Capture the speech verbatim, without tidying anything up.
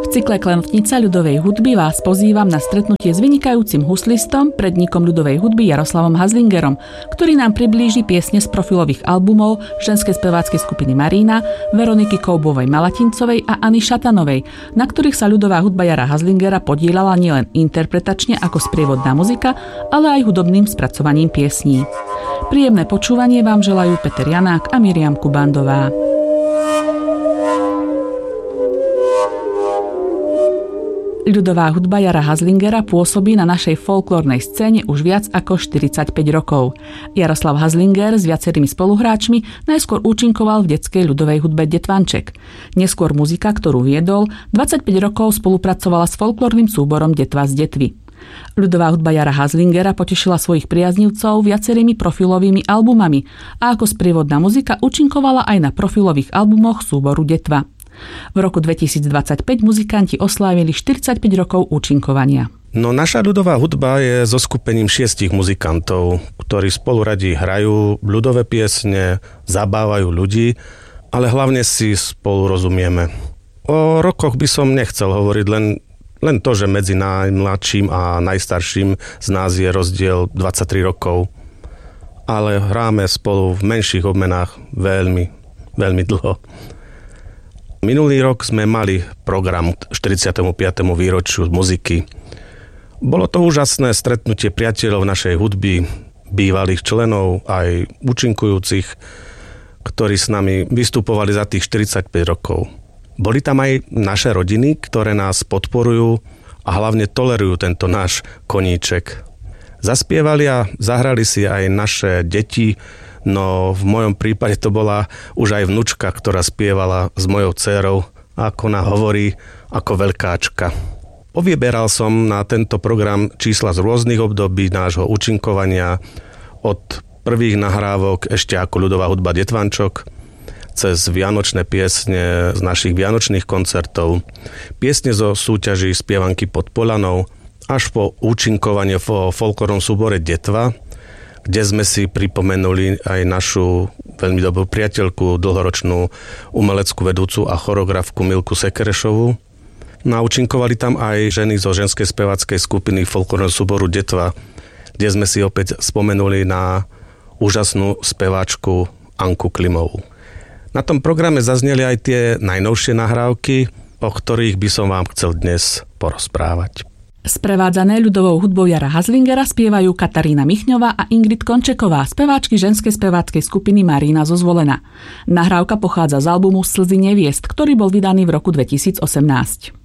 cykle Klenotnica ľudovej hudby vás pozývam na stretnutie s vynikajúcim huslistom, predníkom ľudovej hudby Jaroslavom Hazlingerom, ktorý nám priblíži piesne z profilových albumov ženskej speváckej skupiny Marína, Veroniky Koubovej-Malatincovej a Anny Šatanovej, na ktorých sa ľudová hudba Jara Hazlingera podieľala nielen interpretačne ako sprievodná muzika, ale aj hudobným spracovaním piesní. Príjemné počúvanie vám želajú Peter Janák a Miriam Kubandová. Ľudová hudba Jara Hazlingera pôsobí na našej folklórnej scéne už viac ako štyridsaťpäť rokov. Jaroslav Hazlinger s viacerými spoluhráčmi najskôr účinkoval v detskej ľudovej hudbe Detvanček. Neskôr muzika, ktorú viedol, dvadsaťpäť rokov spolupracovala s folklórnym súborom Detva z Detvy. Ľudová hudba Jara Hazlingera potešila svojich priaznivcov viacerými profilovými albumami a ako sprievodná muzika účinkovala aj na profilových albumoch súboru Detva. V roku dvetisícdvadsaťpäť muzikanti oslávili štyridsaťpäť rokov účinkovania. No naša ľudová hudba je zoskupením šiestich muzikantov, ktorí spolu radi hrajú ľudové piesne, zabávajú ľudí, ale hlavne si spolu rozumieme. O rokoch by som nechcel hovoriť, len, len to, že medzi najmladším a najstarším z nás je rozdiel dvadsaťtri rokov. Ale hráme spolu v menších obmenách veľmi, veľmi dlho. Minulý rok sme mali program k štyridsiatemu piatemu výročiu muziky. Bolo to úžasné stretnutie priateľov našej hudby, bývalých členov, aj účinkujúcich, ktorí s nami vystupovali za tých štyridsaťpäť rokov. Boli tam aj naše rodiny, ktoré nás podporujú a hlavne tolerujú tento náš koníček. Zaspievali a zahrali si aj naše deti, no v mojom prípade to bola už aj vnučka, ktorá spievala s mojou dcérou, ako ona hovorí, ako veľkáčka. Povieberal som na tento program čísla z rôznych období nášho účinkovania, od prvých nahrávok ešte ako ľudová hudba Detvančok, cez vianočné piesne z našich vianočných koncertov, piesne zo súťaží Spievanky pod Polanou, až po účinkovanie vo folklórnom súbore Detva, kde sme si pripomenuli aj našu veľmi dobrú priateľku, dlhoročnú umeleckú vedúcu a choreografku Milku Sekerešovú. Naučinkovali tam aj ženy zo ženskej speváckej skupiny folklórneho súboru Detva, kde sme si opäť spomenuli na úžasnú speváčku Anku Klimovú. Na tom programe zazneli aj tie najnovšie nahrávky, o ktorých by som vám chcel dnes porozprávať. Sprevádzané ľudovou hudbou Jara Hazlingera spievajú Katarína Michňová a Ingrid Končeková, speváčky ženskej speváckej skupiny Marína zo Zvolena. Nahrávka pochádza z albumu Slzy neviest, ktorý bol vydaný v roku dvetisícosemnásť.